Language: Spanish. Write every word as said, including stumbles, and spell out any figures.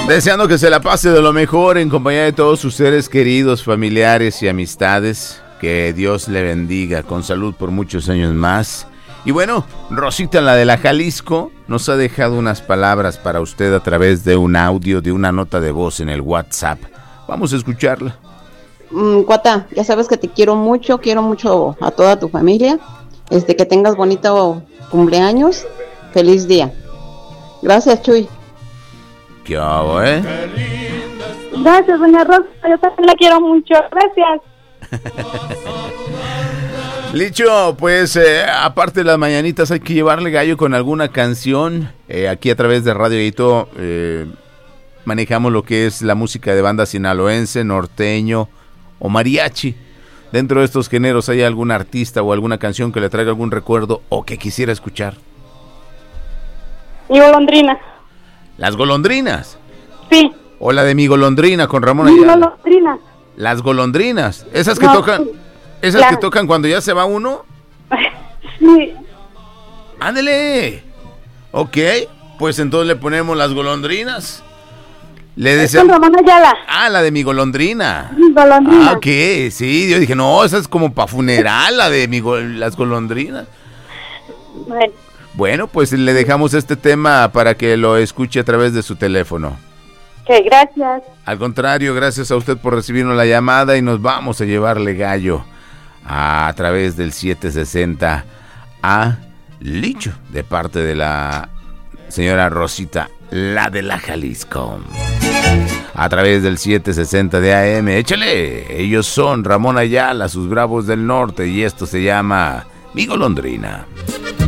Deseando que se la pase de lo mejor en compañía de todos sus seres queridos, familiares y amistades. Que Dios le bendiga con salud por muchos años más. Y bueno, Rosita, la de la Jalisco, nos ha dejado unas palabras para usted a través de un audio, de una nota de voz en el WhatsApp. Vamos a escucharla. Mm, Cuata, ya sabes que te quiero mucho, quiero mucho a toda tu familia. Este, que tengas bonito cumpleaños. Feliz día. Gracias, Chuy. ¿Qué hago, eh? Gracias, doña Rosa, yo también la quiero mucho. Gracias. Licho, pues eh, aparte de las mañanitas hay que llevarle gallo con alguna canción. Eh, aquí a través de Radio Hito eh, manejamos lo que es la música de banda sinaloense, norteño o mariachi. Dentro de estos géneros, ¿hay algún artista o alguna canción que le traiga algún recuerdo o que quisiera escuchar? Mi golondrina. ¿Las golondrinas? Sí. O la de Mi golondrina con Ramón Mi Ayala. golondrina. Las golondrinas, esas que No, tocan, sí. esas Claro. que tocan cuando ya se va uno. Sí. Ándele. Ok, pues entonces le ponemos las golondrinas. Le Es deseo. con Ramón Ayala. Ah, la de Mi golondrina. Mi golondrina. Ah, ok, sí, yo dije, no, esa es como para funeral, la de mi go- las golondrinas. Bueno, Bueno, pues le dejamos este tema para que lo escuche a través de su teléfono. ok, gracias. Al contrario, gracias a usted por recibirnos la llamada y nos vamos a llevarle gallo a, través del siete sesenta a Licho, de parte de la señora Rosita, la de la Jalisco. A través del siete sesenta de A M, échale, ellos son Ramón Ayala, sus Bravos del Norte, y esto se llama Mi golondrina.